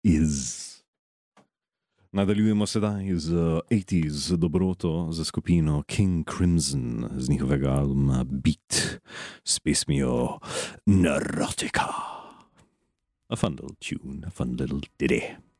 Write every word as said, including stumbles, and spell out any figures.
is. Nadaljujemo sedaj z osemdesetih dobroto za skupino King Crimson z njihovega albuma Beat s pesmijo Neurotica. A fun little tune, a fun little ditty.